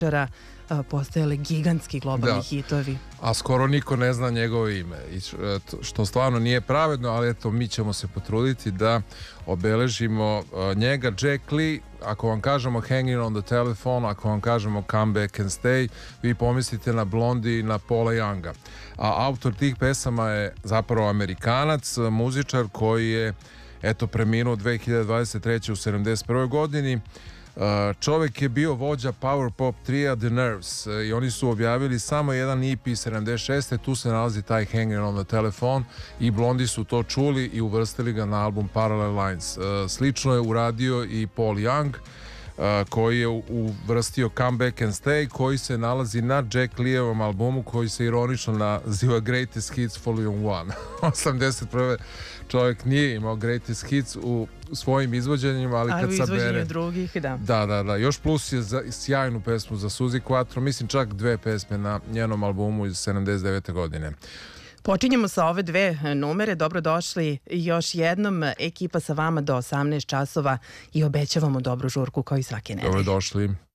postojale gigantski globalni hitovi. A skoro niko ne zna njegovo ime, što stvarno nije pravedno, ali eto, mi ćemo se potruditi da obeležimo njega. Jack Lee, ako vam kažemo Hanging on the Telephone, ako vam kažemo Come Back and Stay, vi pomislite na Blondie i na Paula Younga. A autor tih pesama je zapravo Amerikanac, muzičar koji je preminuo 2023. u 71. godini. Čovjek je bio vođa power pop trija The Nerves i oni su objavili samo jedan EP 76. Tu se nalazi taj Hanging on the Telephone i Blondie su to čuli i uvrstili ga na album Parallel Lines. Slično je uradio i Paul Young, koji je uvrstio Come Back and Stay, koji se nalazi na Jack Leeovom albumu koji se ironično naziva Greatest Hits Volume 1. 81. čovjek nije imao Greatest Hits u svojim izvođenjima, ali kad sabere... u izvođenju drugih, da. Da. Još plus je za sjajnu pesmu za Suzy Quattro, mislim čak 2 pesme na njenom albumu iz 79. godine. Počinjemo sa ove 2 numere. Dobrodošli još jednom. Ekipa sa vama do 18 časova i obećavamo dobru žurku kao i svake nedelje. Dobrodošli.